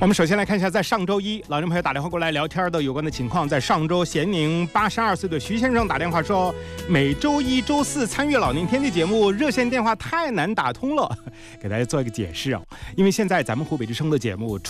我们首先来看一下，在上周一，老年朋友打电话过来聊天的有关的情况。在上周，咸宁82岁的徐先生打电话说，每周一、周四参与老年天地节目，热线电话太难打通了，给大家做一个解释啊。因为现在咱们湖北之声的节目